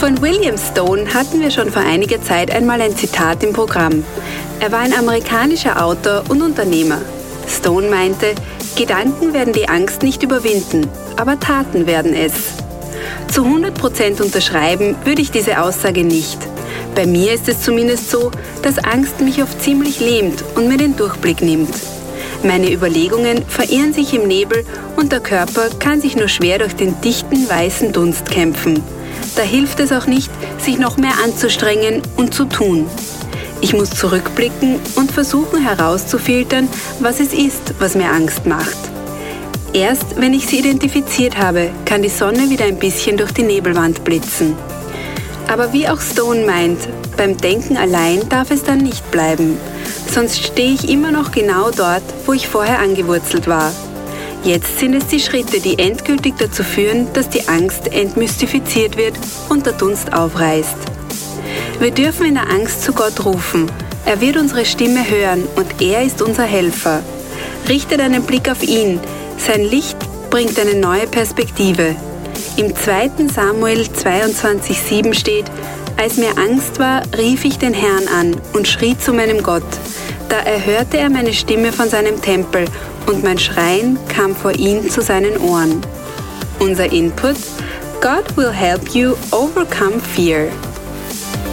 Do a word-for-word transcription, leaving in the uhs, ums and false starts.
Von William Stone hatten wir schon vor einiger Zeit einmal ein Zitat im Programm. Er war ein amerikanischer Autor und Unternehmer. Stone meinte, Gedanken werden die Angst nicht überwinden, aber Taten werden es. Zu hundert Prozent unterschreiben würde ich diese Aussage nicht. Bei mir ist es zumindest so, dass Angst mich oft ziemlich lähmt und mir den Durchblick nimmt. Meine Überlegungen verirren sich im Nebel und der Körper kann sich nur schwer durch den dichten weißen Dunst kämpfen. Da hilft es auch nicht, sich noch mehr anzustrengen und zu tun. Ich muss zurückblicken und versuchen herauszufiltern, was es ist, was mir Angst macht. Erst wenn ich sie identifiziert habe, kann die Sonne wieder ein bisschen durch die Nebelwand blitzen. Aber wie auch Stone meint, beim Denken allein darf es dann nicht bleiben. Sonst stehe ich immer noch genau dort, wo ich vorher angewurzelt war. Jetzt sind es die Schritte, die endgültig dazu führen, dass die Angst entmystifiziert wird und der Dunst aufreißt. Wir dürfen in der Angst zu Gott rufen. Er wird unsere Stimme hören und er ist unser Helfer. Richte deinen Blick auf ihn. Sein Licht bringt eine neue Perspektive. Im zweiten Samuel zweiundzwanzig sieben steht: Als mir Angst war, rief ich den Herrn an und schrie zu meinem Gott. Da erhörte er meine Stimme von seinem Tempel und mein Schreien kam vor ihn zu seinen Ohren. Unser Input: God will help you overcome fear.